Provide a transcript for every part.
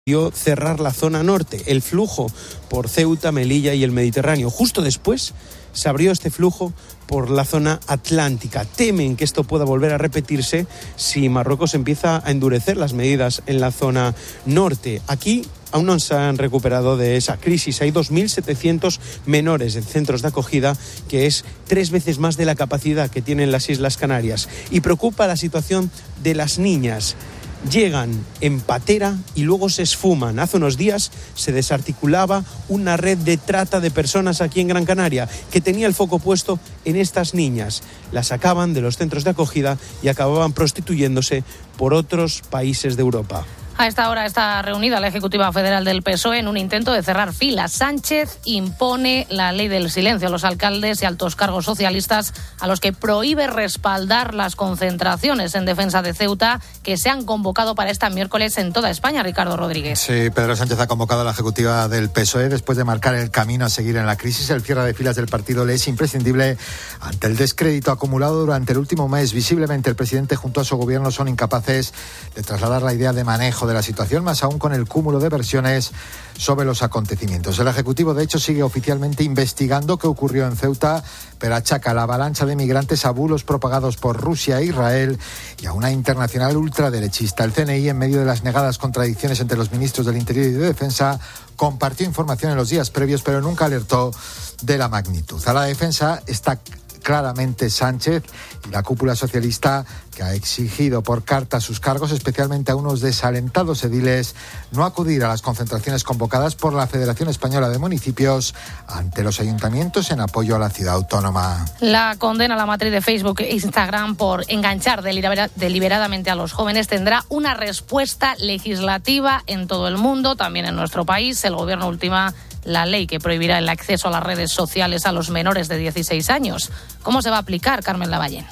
cerrar la zona norte, el flujo por Ceuta, Melilla y el Mediterráneo. Justo después se abrió este flujo por la zona atlántica. Temen que esto pueda volver a repetirse si Marruecos empieza a endurecer las medidas en la zona norte. Aquí aún no se han recuperado de esa crisis. Hay 2.700 menores en centros de acogida, que es 3 veces más de la capacidad que tienen las Islas Canarias. Y preocupa la situación de las niñas. Llegan en patera y luego se esfuman. Hace unos días se desarticulaba una red de trata de personas aquí en Gran Canaria que tenía el foco puesto en estas niñas. Las sacaban de los centros de acogida y acababan prostituyéndose por otros países de Europa. A esta hora está reunida la Ejecutiva Federal del PSOE en un intento de cerrar filas. Sánchez impone la ley del silencio a los alcaldes y altos cargos socialistas, a los que prohíbe respaldar las concentraciones en defensa de Ceuta que se han convocado para este miércoles en toda España. Ricardo Rodríguez. Sí, Pedro Sánchez ha convocado a la Ejecutiva del PSOE después de marcar el camino a seguir en la crisis. El cierre de filas del partido le es imprescindible ante el descrédito acumulado durante el último mes. Visiblemente el presidente junto a su gobierno son incapaces de trasladar la idea de manejo de la situación, más aún con el cúmulo de versiones sobre los acontecimientos. El Ejecutivo, de hecho, sigue oficialmente investigando qué ocurrió en Ceuta, pero achaca la avalancha de migrantes a bulos propagados por Rusia e Israel y a una internacional ultraderechista. El CNI, en medio de las negadas contradicciones entre los ministros del Interior y de Defensa, compartió información en los días previos, pero nunca alertó de la magnitud. A la defensa está claramente Sánchez y la cúpula socialista, que ha exigido por carta sus cargos, especialmente a unos desalentados ediles, no acudir a las concentraciones convocadas por la Federación Española de Municipios ante los ayuntamientos en apoyo a la ciudad autónoma. La condena a la matriz de Facebook e Instagram por enganchar deliberadamente a los jóvenes tendrá una respuesta legislativa en todo el mundo, también en nuestro país. El gobierno ultima la ley que prohibirá el acceso a las redes sociales a los menores de 16 años. ¿Cómo se va a aplicar, Carmen Lavallén?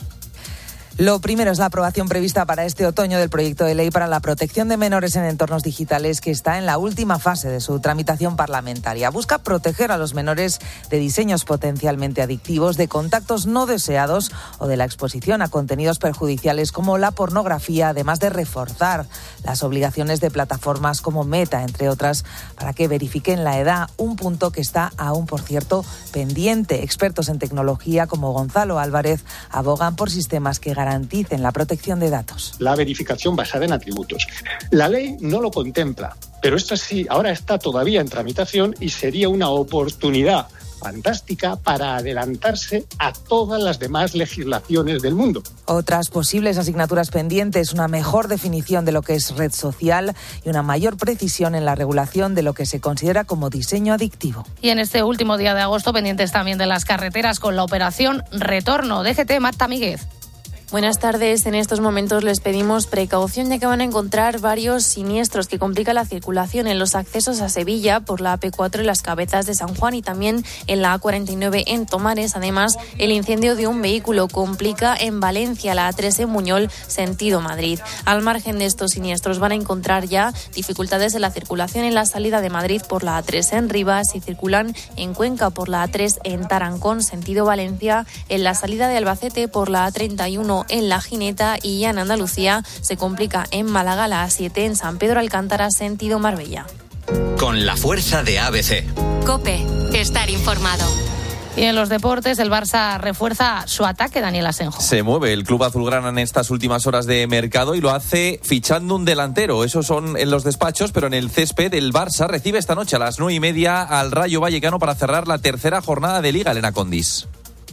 Lo primero es la aprobación prevista para este otoño del proyecto de ley para la protección de menores en entornos digitales, que está en la última fase de su tramitación parlamentaria. Busca proteger a los menores de diseños potencialmente adictivos, de contactos no deseados o de la exposición a contenidos perjudiciales como la pornografía, además de reforzar las obligaciones de plataformas como Meta, entre otras, para que verifiquen la edad, un punto que está aún, por cierto, pendiente. Expertos en tecnología como Gonzalo Álvarez abogan por sistemas que garanticen la protección de datos. La verificación basada en atributos. La ley no lo contempla, pero esto sí, ahora está todavía en tramitación y sería una oportunidad fantástica para adelantarse a todas las demás legislaciones del mundo. Otras posibles asignaturas pendientes, una mejor definición de lo que es red social y una mayor precisión en la regulación de lo que se considera como diseño adictivo. Y en este último día de agosto, pendientes también de las carreteras con la operación Retorno. DGT, Marta Míguez. Buenas tardes. En estos momentos les pedimos precaución, ya que van a encontrar varios siniestros que complican la circulación en los accesos a Sevilla por la AP4 y las Cabezas de San Juan y también en la A49 en Tomares. Además, el incendio de un vehículo complica en Valencia la A3 en Buñol, sentido Madrid. Al margen de estos siniestros van a encontrar ya dificultades en la circulación en la salida de Madrid por la A3 en Rivas y circulan en Cuenca por la A3 en Tarancón, sentido Valencia, en la salida de Albacete por la A31 en La Gineta y ya en Andalucía se complica en Málaga la A7 en San Pedro Alcántara, sentido Marbella. Con la fuerza de ABC. COPE, estar informado. Y en los deportes, el Barça refuerza su ataque, Daniel Asenjo. Se mueve el club azulgrana en estas últimas horas de mercado y lo hace fichando un delantero. Esos son en los despachos, pero en el césped el Barça recibe esta noche a las 9:30 al Rayo Vallecano para cerrar la tercera jornada de Liga, Elena Condis.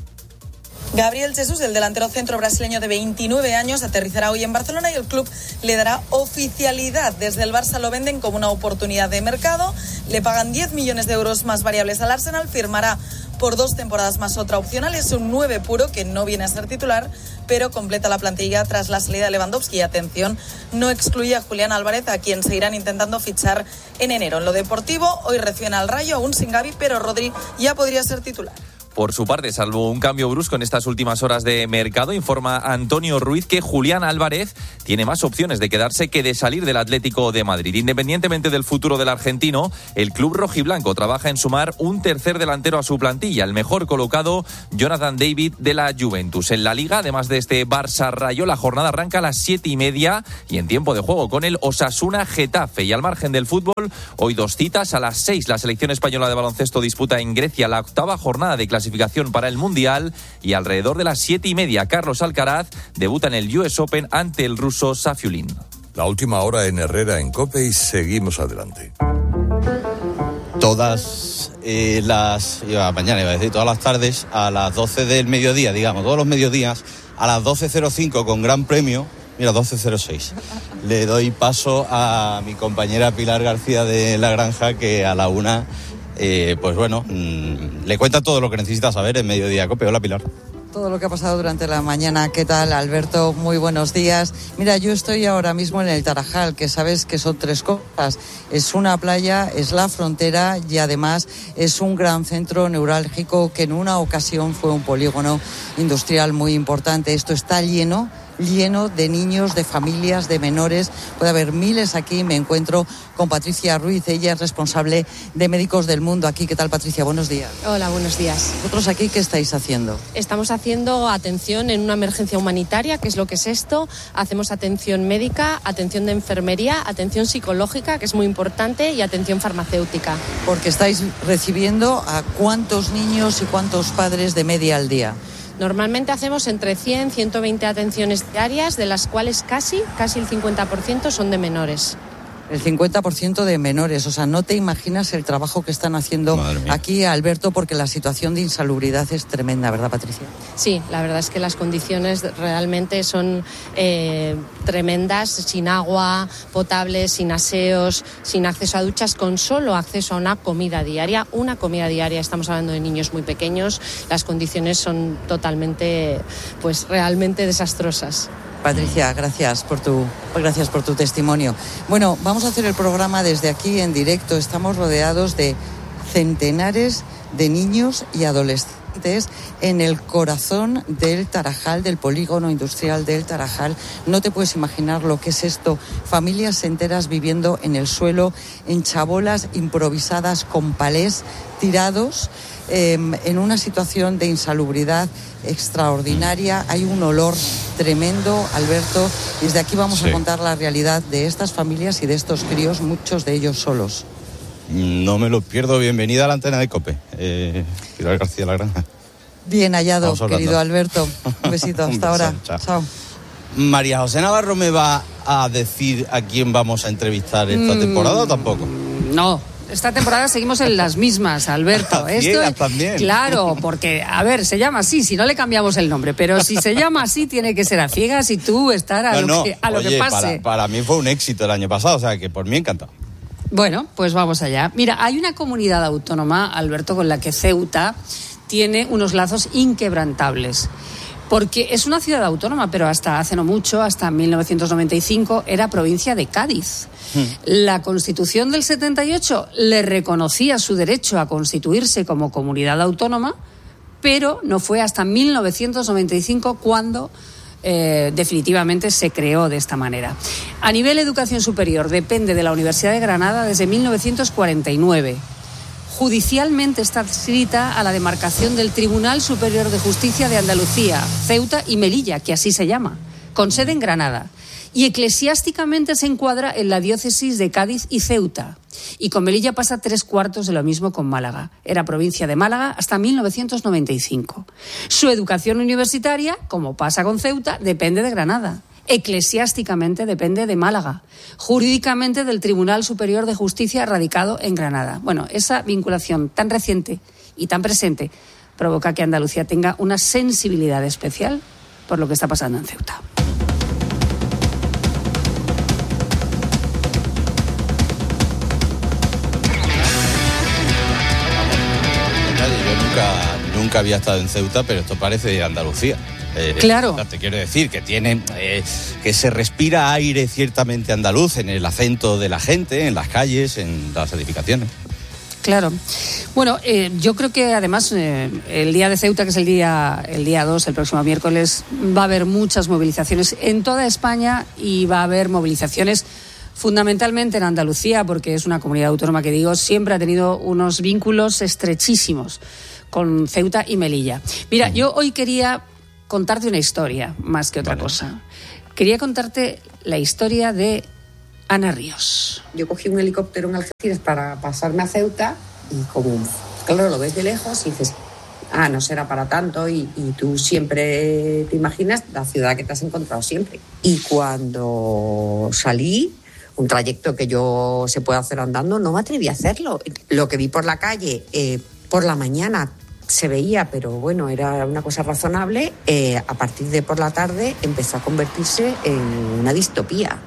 Gabriel Jesús, el delantero centro brasileño de 29 años, aterrizará hoy en Barcelona y el club le dará oficialidad. Desde el Barça lo venden como una oportunidad de mercado, le pagan 10 millones de euros más variables al Arsenal, firmará por 2 temporadas más otra opcional, es un 9 puro que no viene a ser titular, pero completa la plantilla tras la salida de Lewandowski. Y atención, no excluye a Julián Álvarez, a quien se irán intentando fichar en enero. En lo deportivo, hoy reciben al Rayo, aún sin Gavi, pero Rodri ya podría ser titular. Por su parte, salvo un cambio brusco en estas últimas horas de mercado, informa Antonio Ruiz que Julián Álvarez tiene más opciones de quedarse que de salir del Atlético de Madrid. Independientemente del futuro del argentino, el club rojiblanco trabaja en sumar un tercer delantero a su plantilla, el mejor colocado, Jonathan David de la Juventus. En la Liga, además de este Barça-Rayo, la jornada arranca a las 7:30 y en tiempo de juego con el Osasuna-Getafe. Y al margen del fútbol, hoy 2 citas. A las 6, la selección española de baloncesto disputa en Grecia la 8ª jornada de clasificación para el Mundial, y alrededor de las 7:30 Carlos Alcaraz debuta en el US Open ante el ruso Safiulin. La última hora en Herrera en COPE y seguimos adelante. Todas todas las tardes a las 12 del mediodía, todos los mediodías a las 12:05 con gran premio. Mira, 12:06. Le doy paso a mi compañera Pilar García de La Granja, que a la 1 le cuenta todo lo que necesita saber en Mediodía Cope. Hola, Pilar. Todo lo que ha pasado durante la mañana. ¿Qué tal, Alberto? Muy buenos días. Mira, yo estoy ahora mismo en el Tarajal, que sabes que son 3 cosas. Es una playa, es la frontera y además es un gran centro neurálgico que en una ocasión fue un polígono industrial muy importante. Esto está lleno de niños, de familias, de menores. Puede haber miles aquí. Me encuentro con Patricia Ruiz, ella es responsable de Médicos del Mundo aquí. ¿Qué tal, Patricia? Buenos días. Hola, buenos días. ¿Vosotros aquí qué estáis haciendo? Estamos haciendo atención en una emergencia humanitaria, que es lo que es esto. Hacemos atención médica, atención de enfermería, atención psicológica, que es muy importante, y atención farmacéutica. Porque estáis recibiendo a cuántos niños y cuántos padres de media al día. Normalmente hacemos entre 100 y 120 atenciones diarias, de las cuales casi el 50% son de menores. El 50% de menores, o sea, no te imaginas el trabajo que están haciendo aquí, Alberto, porque la situación de insalubridad es tremenda, ¿verdad, Patricia? Sí, la verdad es que las condiciones realmente son tremendas, sin agua potable, sin aseos, sin acceso a duchas, con solo acceso a una comida diaria. Estamos hablando de niños muy pequeños, las condiciones son totalmente, realmente desastrosas. Patricia, gracias por tu testimonio. Bueno, vamos a hacer el programa desde aquí en directo. Estamos rodeados de centenares de niños y adolescentes en el corazón del Tarajal, del polígono industrial del Tarajal. No te puedes imaginar lo que es esto. Familias enteras viviendo en el suelo, en chabolas improvisadas con palés tirados, en una situación de insalubridad extraordinaria. Hay un olor tremendo, Alberto. Desde aquí vamos a contar la realidad de estas familias y de estos críos, muchos de ellos solos. No me lo pierdo. Bienvenida a la antena de COPE. Pilar García, La Granja. Bien hallado, querido Alberto. Un besito, hasta ahora. Chao. María José Navarro me va a decir a quién vamos a entrevistar esta temporada, ¿o tampoco? No. Esta temporada seguimos en las mismas, Alberto. Esto también. Claro, porque, se llama así, si no le cambiamos el nombre, pero si se llama así tiene que ser a ciegas y tú estar a lo que pase. Para mí fue un éxito el año pasado, o sea que por mí encantado. Bueno, pues vamos allá. Mira, hay una comunidad autónoma, Alberto, con la que Ceuta tiene unos lazos inquebrantables. Porque es una ciudad autónoma, pero hasta hace no mucho, hasta 1995, era provincia de Cádiz. La Constitución del 78 le reconocía su derecho a constituirse como comunidad autónoma, pero no fue hasta 1995 cuando definitivamente se creó de esta manera. A nivel de educación superior, depende de la Universidad de Granada desde 1949. Judicialmente está adscrita a la demarcación del Tribunal Superior de Justicia de Andalucía, Ceuta y Melilla, que así se llama, con sede en Granada. Y eclesiásticamente se encuadra en la diócesis de Cádiz y Ceuta. Y con Melilla pasa 3/4 de lo mismo con Málaga. Era provincia de Málaga hasta 1995. Su educación universitaria, como pasa con Ceuta, depende de Granada. Eclesiásticamente depende de Málaga, jurídicamente del Tribunal Superior de Justicia radicado en Granada. Bueno, esa vinculación tan reciente y tan presente provoca que Andalucía tenga una sensibilidad especial por lo que está pasando en Ceuta. Yo nunca había estado en Ceuta, pero esto parece Andalucía. Claro. Te quiero decir que tiene que se respira aire ciertamente andaluz en el acento de la gente, en las calles, en las edificaciones. Claro. Bueno, yo creo que además el día de Ceuta, que es el día 2, el próximo miércoles, va a haber muchas movilizaciones en toda España y va a haber movilizaciones fundamentalmente en Andalucía, porque es una comunidad autónoma que, digo, siempre ha tenido unos vínculos estrechísimos con Ceuta y Melilla. Mira, yo hoy quería contarte una historia más que otra cosa. Quería contarte la historia de Ana Ríos. Yo cogí un helicóptero en Algeciras para pasarme a Ceuta y como, claro, lo ves de lejos y dices, no será para tanto y tú siempre te imaginas la ciudad que te has encontrado siempre. Y cuando salí, un trayecto que yo se puede hacer andando, no me atreví a hacerlo. Lo que vi por la calle, por la mañana se veía, pero bueno, era una cosa razonable. A partir de por la tarde empezó a convertirse en una distopía.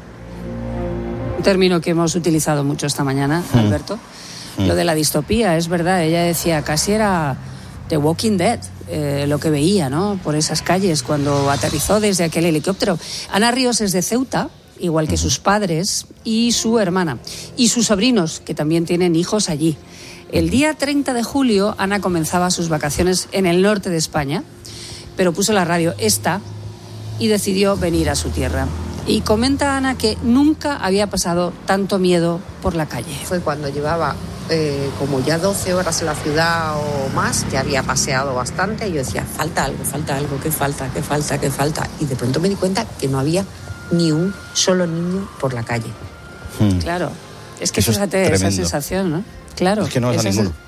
Un término que hemos utilizado mucho esta mañana, Alberto. Lo de la distopía, es verdad. Ella decía, casi era The Walking Dead, lo que veía, ¿no?, por esas calles cuando aterrizó desde aquel helicóptero. Ana Ríos es de Ceuta, igual que sus padres y su hermana. Y sus sobrinos, que también tienen hijos allí. El día 30 de julio, Ana comenzaba sus vacaciones en el norte de España, pero puso la radio esta y decidió venir a su tierra. Y comenta Ana que nunca había pasado tanto miedo por la calle. Fue cuando llevaba como ya 12 horas en la ciudad o más, ya había paseado bastante, y yo decía, falta algo, ¿qué falta? Y de pronto me di cuenta que no había ni un solo niño por la calle. Claro, es que eso fíjate, esa sensación, ¿no? Claro. Es que no vas a ninguno.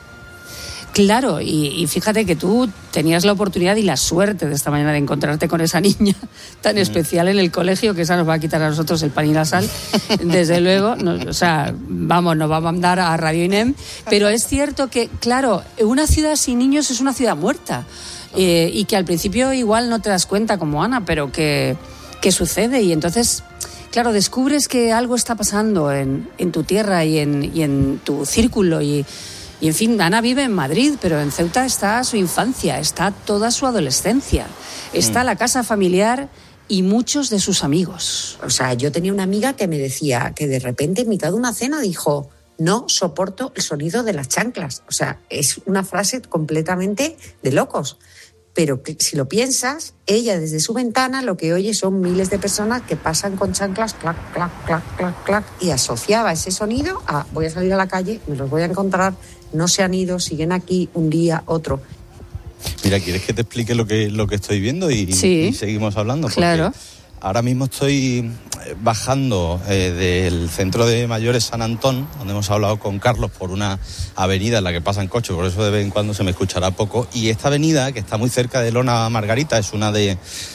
Claro, y fíjate que tú tenías la oportunidad y la suerte de esta mañana de encontrarte con esa niña tan especial en el colegio, que esa nos va a quitar a nosotros el pan y la sal, desde luego, nos va a mandar a Radio INEM, pero es cierto que, claro, una ciudad sin niños es una ciudad muerta, y que al principio igual no te das cuenta como Ana, pero que sucede, y entonces, claro, descubres que algo está pasando en tu tierra y en tu círculo, y en fin, Ana vive en Madrid, pero en Ceuta está su infancia, está toda su adolescencia, está la casa familiar y muchos de sus amigos. O sea, yo tenía una amiga que me decía que de repente en mitad de una cena dijo, no soporto el sonido de las chanclas. O sea, es una frase completamente de locos. Pero que, si lo piensas, ella desde su ventana lo que oye son miles de personas que pasan con chanclas, clac, clac, clac, clac, clac, y asociaba ese sonido a voy a salir a la calle, me los voy a encontrar, no se han ido, siguen aquí un día, otro. Mira, ¿quieres que te explique lo que estoy viendo y seguimos hablando? Porque claro. Ahora mismo estoy bajando del centro de mayores San Antón, donde hemos hablado con Carlos, por una avenida en la que pasan coches, por eso de vez en cuando se me escuchará poco. Y esta avenida, que está muy cerca de Lona Margarita, es una de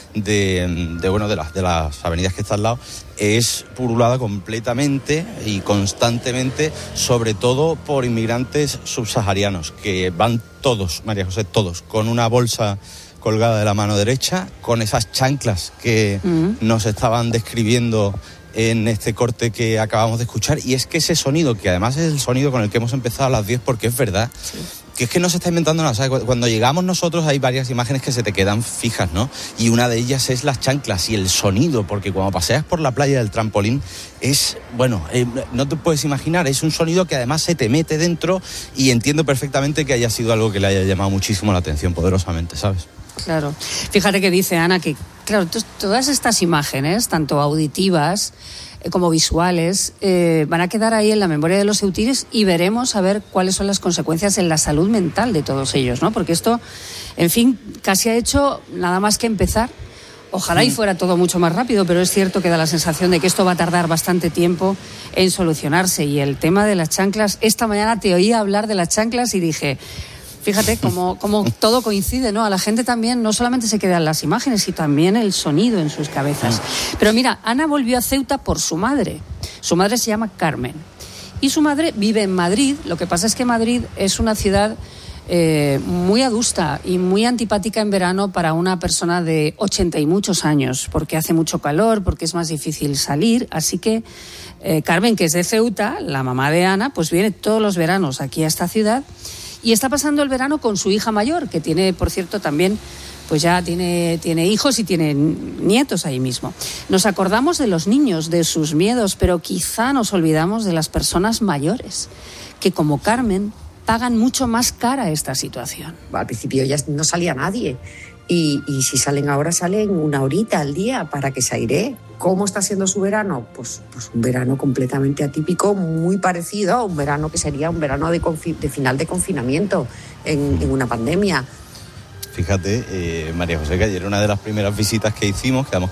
las avenidas que está al lado, es pululada completamente y constantemente, sobre todo por inmigrantes subsaharianos, que van todos, María José, todos, con una bolsa colgada de la mano derecha, con esas chanclas que nos estaban describiendo en este corte que acabamos de escuchar. Y es que ese sonido, que además es el sonido con el que hemos empezado a las 10, porque es verdad, que es que no se está inventando nada. ¿Sabes? Cuando llegamos nosotros hay varias imágenes que se te quedan fijas, ¿no? Y una de ellas es las chanclas y el sonido, porque cuando paseas por la playa del Trampolín es, no te puedes imaginar, es un sonido que además se te mete dentro, y entiendo perfectamente que haya sido algo que le haya llamado muchísimo la atención, poderosamente, ¿sabes? Claro. Fíjate que dice Ana que, claro, todas estas imágenes, tanto auditivas como visuales, van a quedar ahí en la memoria de los ceutines, y veremos a ver cuáles son las consecuencias en la salud mental de todos ellos, ¿no? Porque esto, en fin, casi ha hecho nada más que empezar. Ojalá y fuera todo mucho más rápido, pero es cierto que da la sensación de que esto va a tardar bastante tiempo en solucionarse. Y el tema de las chanclas, esta mañana te oía hablar de las chanclas y dije, fíjate cómo todo coincide, ¿no? A la gente también no solamente se quedan las imágenes, sino también el sonido en sus cabezas. Pero mira, Ana volvió a Ceuta por su madre. Su madre se llama Carmen. Y su madre vive en Madrid. Lo que pasa es que Madrid es una ciudad muy adusta y muy antipática en verano para una persona de 80 y muchos años, porque hace mucho calor, porque es más difícil salir. Así que Carmen, que es de Ceuta, la mamá de Ana, pues viene todos los veranos aquí a esta ciudad. Y está pasando el verano con su hija mayor, que tiene, por cierto, también, pues ya tiene hijos y tiene nietos ahí mismo. Nos acordamos de los niños, de sus miedos, pero quizá nos olvidamos de las personas mayores, que como Carmen pagan mucho más cara esta situación. Al principio ya no salía nadie. Y si salen ahora, salen una horita al día para que se airee. ¿Cómo está siendo su verano? Pues un verano completamente atípico, muy parecido a un verano que sería un verano de final de confinamiento en una pandemia. Fíjate, María José, que ayer una de las primeras visitas que hicimos, quedamos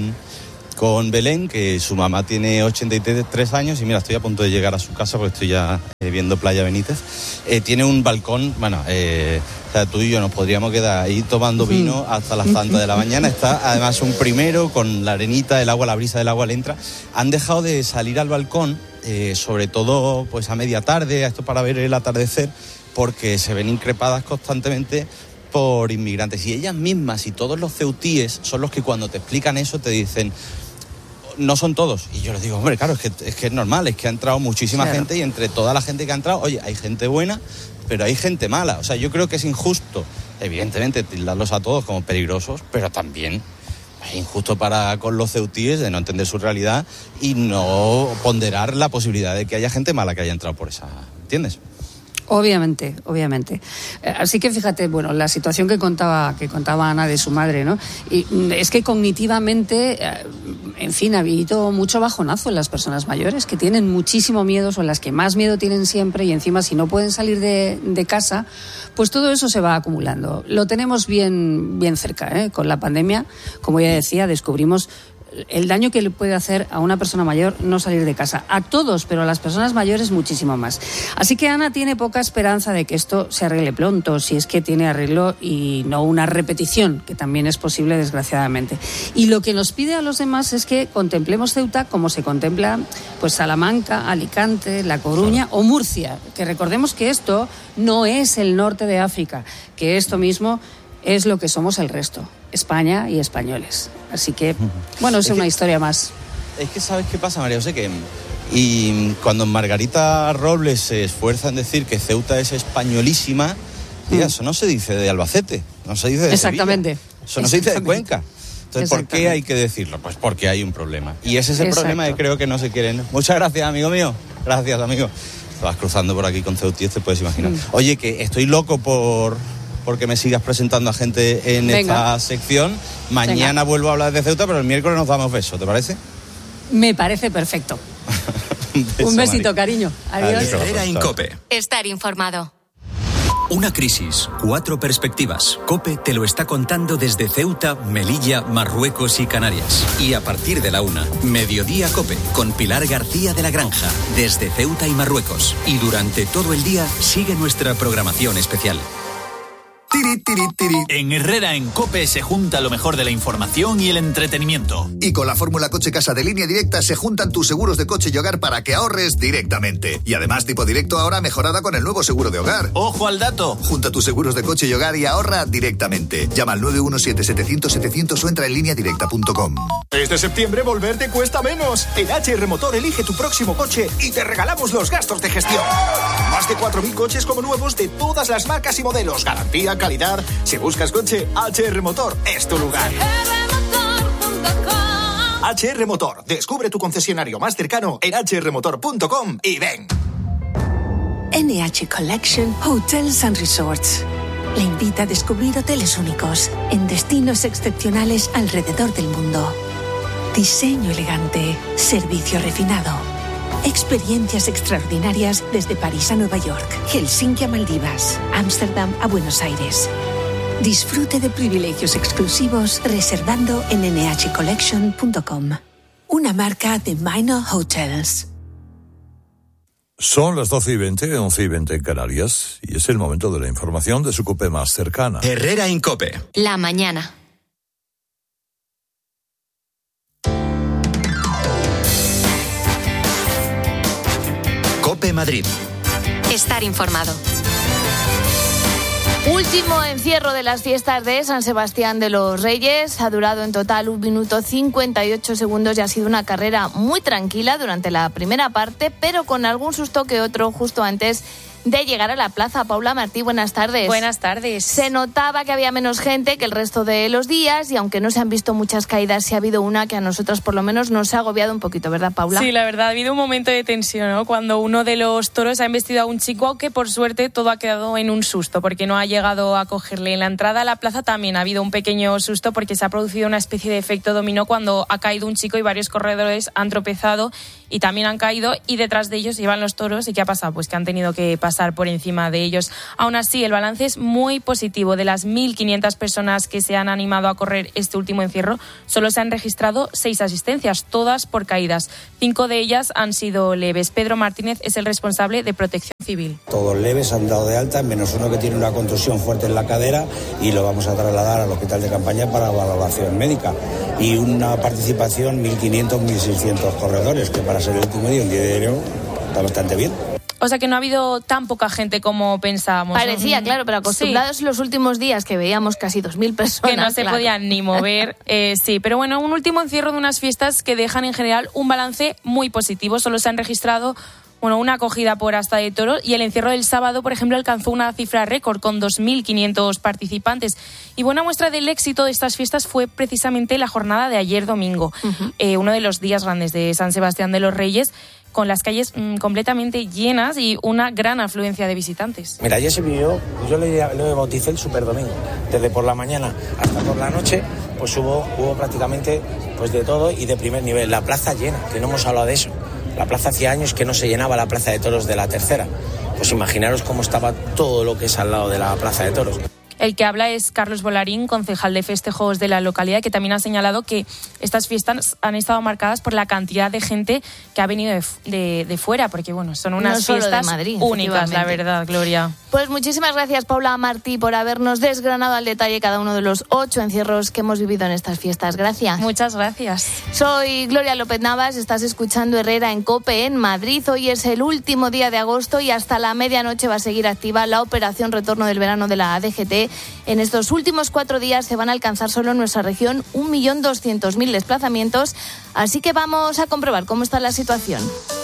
con Belén, que su mamá tiene 83 años y mira, estoy a punto de llegar a su casa porque estoy ya viendo Playa Benítez. Tiene un balcón, bueno, o sea, tú y yo nos podríamos quedar ahí tomando vino hasta las tantas de la mañana. Está además un primero con la arenita, el agua, la brisa del agua le entra. Han dejado de salir al balcón, sobre todo pues a media tarde, esto para ver el atardecer, porque se ven increpadas constantemente por inmigrantes. Y ellas mismas y todos los ceutíes son los que cuando te explican eso te dicen, no son todos. Y yo les digo, hombre, claro, es que es normal, es que ha entrado muchísima gente y entre toda la gente que ha entrado, oye, hay gente buena, pero hay gente mala. O sea, yo creo que es injusto, evidentemente, tildarlos a todos como peligrosos, pero también es injusto con los ceutíes de no entender su realidad y no ponderar la posibilidad de que haya gente mala que haya entrado por esa, ¿entiendes? Obviamente. Así que fíjate, bueno, la situación que contaba Ana de su madre, ¿no? Y es que cognitivamente, en fin, ha habido mucho bajonazo en las personas mayores que tienen muchísimo miedo, son las que más miedo tienen siempre y encima si no pueden salir de casa, pues todo eso se va acumulando. Lo tenemos bien cerca, ¿eh? Con la pandemia, como ya decía, descubrimos el daño que le puede hacer a una persona mayor no salir de casa. A todos, pero a las personas mayores muchísimo más. Así que Ana tiene poca esperanza de que esto se arregle pronto, si es que tiene arreglo y no una repetición, que también es posible, desgraciadamente. Y lo que nos pide a los demás es que contemplemos Ceuta como se contempla pues Salamanca, Alicante, La Coruña o Murcia. Que recordemos que esto no es el norte de África, que esto mismo es lo que somos el resto, España y españoles. Así que, bueno, es una historia más. Es que, ¿sabes qué pasa, María José? Y cuando Margarita Robles se esfuerza en decir que Ceuta es españolísima, eso no se dice de Albacete, no se dice de Exactamente. Sevilla, eso no se dice de Cuenca. Entonces, ¿por qué hay que decirlo? Pues porque hay un problema. Y ese es el problema que creo que no se quieren. Muchas gracias, amigo mío. Gracias, amigo. Vas cruzando por aquí con ceutíes, te puedes imaginar. Oye, que estoy loco porque me sigas presentando a gente en esta sección. Mañana vuelvo a hablar de Ceuta, pero el miércoles nos damos besos, ¿te parece? Me parece perfecto. Un besito, Mari. Cariño. Adiós. Herrera en COPE. Estar informado. Una crisis, 4 perspectivas. COPE te lo está contando desde Ceuta, Melilla, Marruecos y Canarias. Y a partir de la 1, Mediodía COPE, con Pilar García de la Granja, desde Ceuta y Marruecos. Y durante todo el día sigue nuestra programación especial. En Herrera en COPE se junta lo mejor de la información y el entretenimiento. Y con la fórmula Coche Casa de Línea Directa se juntan tus seguros de coche y hogar para que ahorres directamente. Y además Tipo Directo ahora mejorada con el nuevo seguro de hogar. ¡Ojo al dato! Junta tus seguros de coche y hogar y ahorra directamente. Llama al 917-700-700 o entra en lineadirecta.com. Este septiembre volver te cuesta menos. En HR Motor elige tu próximo coche y te regalamos los gastos de gestión. Más de 4.000 coches como nuevos de todas las marcas y modelos. Garantía, calidad. Si buscas coche, HR Motor es tu lugar. HR Motor. Descubre tu concesionario más cercano en hrmotor.com y ven. NH Collection Hotels and Resorts le invita a descubrir hoteles únicos en destinos excepcionales alrededor del mundo. Diseño elegante, servicio refinado, experiencias extraordinarias desde París a Nueva York, Helsinki a Maldivas, Ámsterdam a Buenos Aires. Disfrute de privilegios exclusivos reservando en nhcollection.com. Una marca de Minor Hotels. Son las 12:20, 11:20 en Canarias, y es el momento de la información de su COPE más cercana. Herrera en COPE. La mañana. COPE Madrid. Estar informado. Último encierro de las fiestas de San Sebastián de los Reyes. Ha durado en total 1 minuto 58 segundos y ha sido una carrera muy tranquila durante la primera parte, pero con algún susto que otro justo antes de llegar a la plaza. Paula Martí, buenas tardes. Buenas tardes. Se notaba que había menos gente que el resto de los días y aunque no se han visto muchas caídas, sí ha habido una que a nosotras por lo menos nos ha agobiado un poquito, ¿verdad, Paula? Sí, la verdad, ha habido un momento de tensión, ¿no? Cuando uno de los toros ha embestido a un chico, aunque por suerte todo ha quedado en un susto porque no ha llegado a cogerle. En la entrada a la plaza también ha habido un pequeño susto porque se ha producido una especie de efecto dominó cuando ha caído un chico y varios corredores han tropezado y también han caído y detrás de ellos iban los toros. ¿Y qué ha pasado? Pues que han tenido que pasar por encima de ellos. Aún así, el balance es muy positivo. De las 1.500 personas que se han animado a correr este último encierro, solo se han registrado 6 asistencias, todas por caídas. 5 de ellas han sido leves. Pedro Martínez es el responsable de Protección Civil. Todos leves, han dado de alta, menos uno que tiene una contusión fuerte en la cadera y lo vamos a trasladar al hospital de campaña para valoración médica. Y una participación 1.500, 1.600 corredores, que para ser el último día, el día de enero, está bastante bien. O sea que no ha habido tan poca gente como pensábamos. Parecía, ¿no? Claro, pero acostumbrados los últimos días que veíamos casi 2.000 personas. Que no se podían ni mover. Sí, pero bueno, un último encierro de unas fiestas que dejan en general un balance muy positivo. Solo se han registrado una acogida por asta de toros y el encierro del sábado, por ejemplo, alcanzó una cifra récord con 2.500 participantes. Y buena muestra del éxito de estas fiestas fue precisamente la jornada de ayer domingo, uno de los días grandes de San Sebastián de los Reyes, con las calles completamente llenas y una gran afluencia de visitantes. Mira, ayer se vivió, yo le bauticé el Superdomingo. Desde por la mañana hasta por la noche, pues hubo prácticamente pues de todo y de primer nivel. La plaza llena, que no hemos hablado de eso. La plaza hacía años que no se llenaba la plaza de toros de la Tercera. Pues imaginaros cómo estaba todo lo que es al lado de la plaza de toros. El que habla es Carlos Volarín, concejal de festejos de la localidad, que también ha señalado que estas fiestas han estado marcadas por la cantidad de gente que ha venido de fuera, porque bueno, son unas fiestas Madrid, únicas, la verdad, Gloria. Pues muchísimas gracias, Paula Martí, por habernos desgranado al detalle cada uno de los 8 encierros que hemos vivido en estas fiestas. Gracias. Muchas gracias. Soy Gloria López Navas, estás escuchando Herrera en COPE en Madrid. Hoy es el último día de agosto y hasta la medianoche va a seguir activa la operación Retorno del Verano de la DGT. En estos últimos 4 días se van a alcanzar solo en nuestra región 1.200.000 desplazamientos, así que vamos a comprobar cómo está la situación.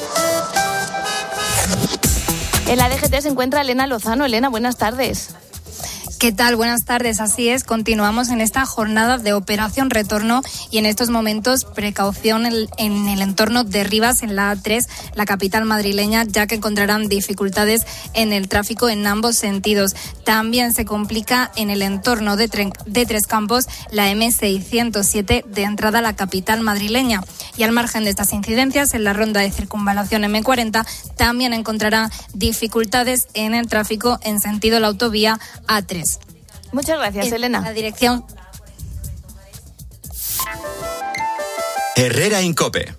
En la DGT se encuentra Elena Lozano. Elena, buenas tardes. ¿Qué tal? Buenas tardes. Así es, continuamos en esta jornada de Operación Retorno y en estos momentos precaución en el entorno de Rivas, en la A3, la capital madrileña, ya que encontrarán dificultades en el tráfico en ambos sentidos. También se complica en el entorno de Tres Campos la M607 de entrada a la capital madrileña. Y al margen de estas incidencias, en la ronda de circunvalación M40 también encontrará dificultades en el tráfico en sentido la autovía A3. Muchas gracias, Elena. La dirección. Herrera en COPE.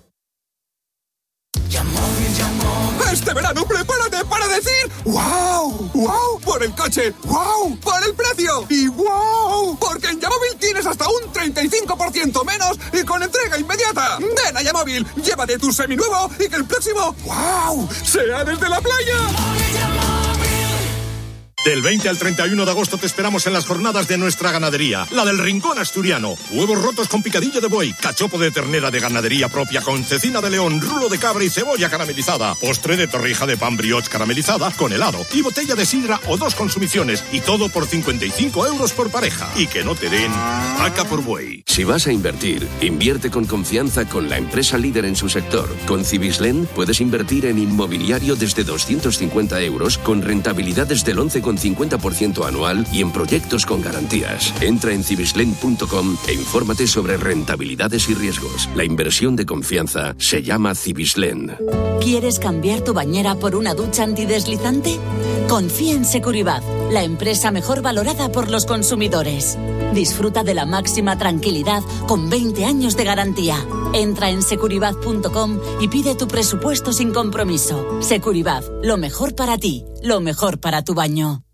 Este verano prepárate para decir ¡wow! ¡Wow! Por el coche, ¡wow! Por el precio y ¡wow! Porque en Yamóvil tienes hasta un 35% menos y con entrega inmediata. Ven a Yamóvil, llévate tu seminuevo y que el próximo ¡wow! sea desde la playa. Del 20 al 31 de agosto te esperamos en las jornadas de nuestra ganadería, la del Rincón Asturiano. Huevos rotos con picadillo de buey, cachopo de ternera de ganadería propia con cecina de león, rulo de cabra y cebolla caramelizada, postre de torrija de pan brioche caramelizada con helado y botella de sidra o 2 consumiciones y todo por 55 euros por pareja. Y que no te den vaca por buey. Si vas a invertir, invierte con confianza con la empresa líder en su sector. Con Cibislen puedes invertir en inmobiliario desde 250 euros con rentabilidades del 11,50% anual y en proyectos con garantías. Entra en cibislen.com e infórmate sobre rentabilidades y riesgos. La inversión de confianza se llama Cibislen. ¿Quieres cambiar tu bañera por una ducha antideslizante? Confía en Securibat, la empresa mejor valorada por los consumidores. Disfruta de la máxima tranquilidad con 20 años de garantía. Entra en securibat.com y pide tu presupuesto sin compromiso. Securibat, lo mejor para ti, lo mejor para tu baño.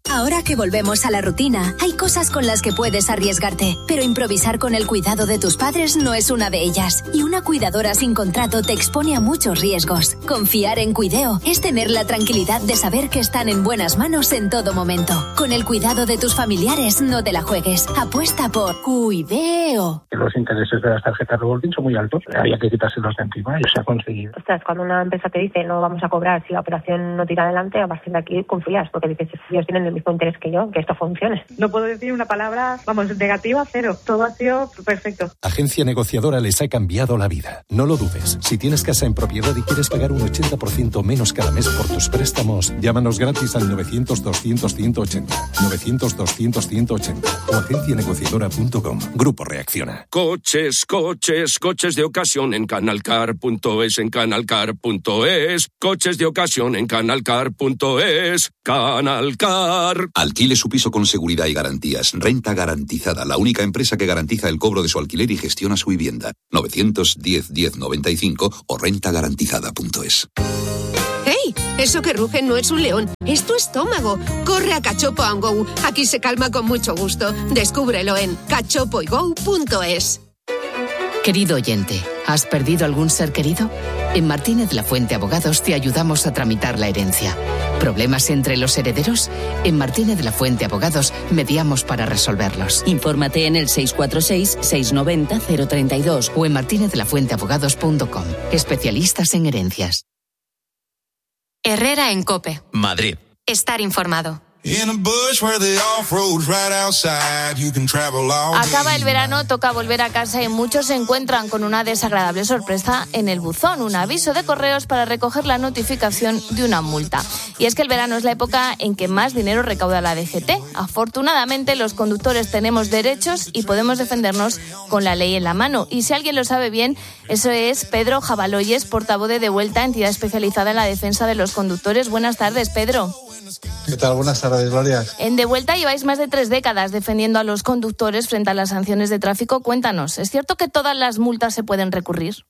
Ahora que volvemos a la rutina, hay cosas con las que puedes arriesgarte, pero improvisar con el cuidado de tus padres no es una de ellas. Y una cuidadora sin contrato te expone a muchos riesgos. Confiar en Cuideo es tener la tranquilidad de saber que están en buenas manos en todo momento. Con el cuidado de tus familiares, no te la juegues. Apuesta por Cuideo. Los intereses de las tarjetas revolving son muy altos. Había que quitárselos de encima y se ha conseguido. Ostras, cuando una empresa te dice no vamos a cobrar si la operación no tira adelante, a partir de aquí confías, porque dices, ellos tienen el mismo interés que yo, que esto funcione. No puedo decir una palabra, negativa, cero. Todo ha sido perfecto. Agencia Negociadora les ha cambiado la vida. No lo dudes. Si tienes casa en propiedad y quieres pagar un 80% menos cada mes por tus préstamos, llámanos gratis al 900-200-180. 900-200-180 o agencianegociadora.com. Grupo Reacciona. Coches de ocasión en canalcar.es, en canalcar.es. Coches de ocasión en canalcar.es. Canalcar. Alquile su piso con seguridad y garantías. Renta Garantizada, la única empresa que garantiza el cobro de su alquiler y gestiona su vivienda. 910-1095 o rentagarantizada.es. ¡Hey! Eso que ruge no es un león, es tu estómago. Corre a Cachopo & Go. Aquí se calma con mucho gusto. Descúbrelo en cachopoygo.es. Querido oyente, ¿has perdido algún ser querido? En Martínez La Fuente Abogados te ayudamos a tramitar la herencia. ¿Problemas entre los herederos? En Martínez La Fuente Abogados mediamos para resolverlos. Infórmate en el 646-690-032 o en martinezlafuenteabogados.com. Especialistas en herencias. Herrera en COPE. Madrid. Estar informado. Acaba el verano, toca volver a casa y muchos se encuentran con una desagradable sorpresa en el buzón, un aviso de correos para recoger la notificación de una multa. Y es que el verano es la época en que más dinero recauda la DGT. Afortunadamente, los conductores tenemos derechos y podemos defendernos con la ley en la mano. Y si alguien lo sabe bien, eso es Pedro Jabaloyes, portavoz de Devuelta, entidad especializada en la defensa de los conductores. Buenas tardes, Pedro. ¿Qué tal? Buenas tardes, Gloria. En Devuelta lleváis más de 3 décadas defendiendo a los conductores frente a las sanciones de tráfico. Cuéntanos, ¿es cierto que todas las multas se pueden recurrir?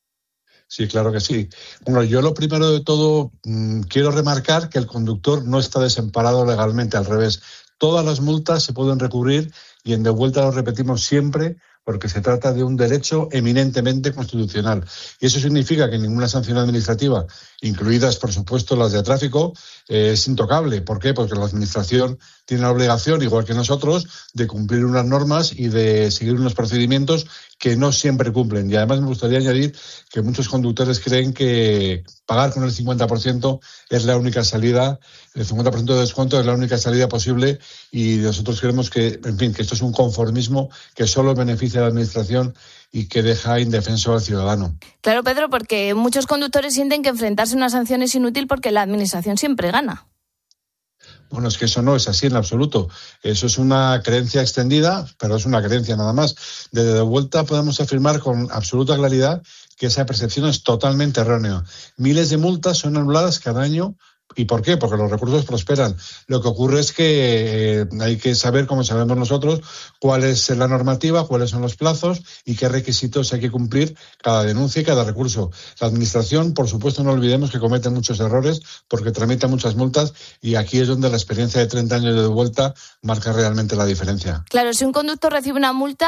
Sí, claro que sí. Bueno, yo lo primero de todo quiero remarcar que el conductor no está desamparado legalmente, al revés. Todas las multas se pueden recurrir y en Devuelta lo repetimos siempre porque se trata de un derecho eminentemente constitucional. Y eso significa que ninguna sanción administrativa, incluidas, por supuesto, las de tráfico, es intocable. ¿Por qué? Porque la Administración tiene la obligación, igual que nosotros, de cumplir unas normas y de seguir unos procedimientos que no siempre cumplen. Y además me gustaría añadir que muchos conductores creen que pagar con el 50% es la única salida, el 50% de descuento es la única salida posible, y nosotros creemos que, en fin, que esto es un conformismo que solo beneficia a la Administración y que deja indefenso al ciudadano. Claro, Pedro, porque muchos conductores sienten que enfrentarse a una sanción es inútil porque la Administración siempre gana. Bueno, es que eso no es así en absoluto. Eso es una creencia extendida, pero es una creencia nada más. Desde Devuelta podemos afirmar con absoluta claridad que esa percepción es totalmente errónea. Miles de multas son anuladas cada año. ¿Y por qué? Porque los recursos prosperan. Lo que ocurre es que hay que saber, como sabemos nosotros, cuál es la normativa, cuáles son los plazos y qué requisitos hay que cumplir cada denuncia y cada recurso. La Administración, por supuesto, no olvidemos que comete muchos errores porque tramita muchas multas, y aquí es donde la experiencia de 30 años de Devuelta marca realmente la diferencia. Claro, si un conductor recibe una multa,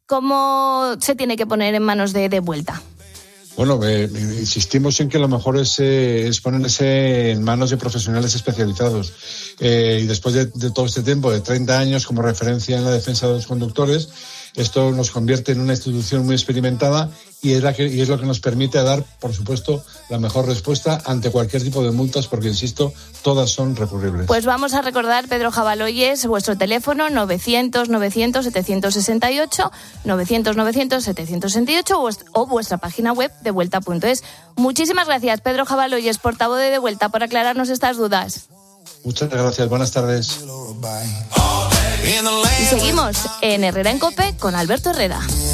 ¿cómo se tiene que poner en manos de Devuelta? Bueno, insistimos en que lo mejor es ponerse en manos de profesionales especializados. Y después de todo este tiempo, de 30 años como referencia en la defensa de los conductores, esto nos convierte en una institución muy experimentada y es lo que nos permite dar, por supuesto, la mejor respuesta ante cualquier tipo de multas, porque, insisto, todas son recurribles. Pues vamos a recordar, Pedro Jabaloyes, vuestro teléfono 900-900-768, 900-900-768 o vuestra página web devuelta.es. Muchísimas gracias, Pedro Jabaloyes, portavoz de Devuelta, por aclararnos estas dudas. Muchas gracias, buenas tardes. Y seguimos en Herrera en COPE con Alberto Herrera.